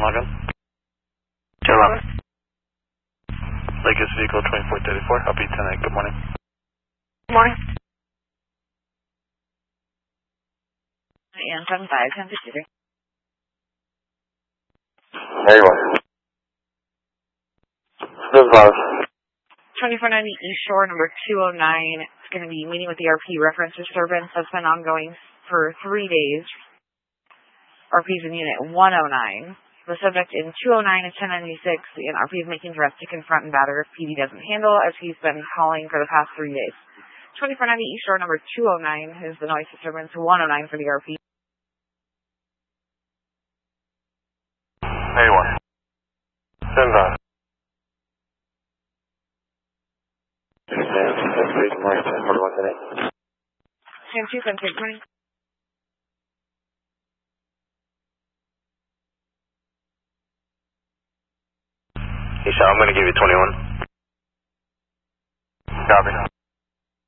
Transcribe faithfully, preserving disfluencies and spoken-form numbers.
login. ten eleven. Lakers vehicle twenty-four thirty-four, L P ten eight, good morning. Good morning. And seven five, ten fifty-three. There you are. This is twenty-four ninety East Shore, number two oh nine. It's going to be meeting with the R P reference disturbance that's been ongoing for three days. R P's in unit one oh nine. The subject in two oh nine is ten ninety-six, and R P is making direct to confront and batter if P D doesn't handle, as he's been calling for the past three days. twenty-four ninety East Shore, number two oh nine is the noise disturbance, one oh nine for the R P. There you are. Stand by. Sam two, seven, good morning. Hey, Sean, I'm going to give you twenty-one. Copy.